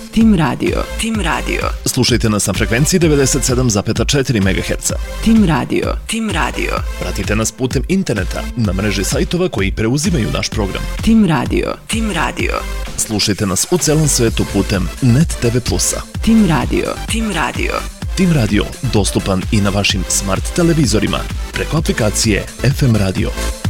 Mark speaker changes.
Speaker 1: Tim Radio. Tim Radio.
Speaker 2: Slušajte nas na frekvenciji 97,4 MHz.
Speaker 1: Tim Radio. Tim Radio.
Speaker 2: Pratite nas putem interneta na mreži sajtova koji preuzimaju naš program.
Speaker 1: Tim Radio. Tim Radio.
Speaker 2: Slušajte nas u celom svetu putem Net TV Plusa.
Speaker 1: Tim Radio. Tim Radio.
Speaker 2: Tim Radio dostupan i na vašim smart televizorima preko aplikacije FM Radio.